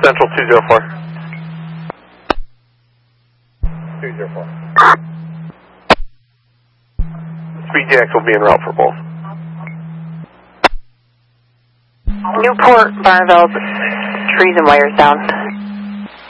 Central 204. 204. Speed jacks will be en route for both. Newport, Barnville, trees and wires down.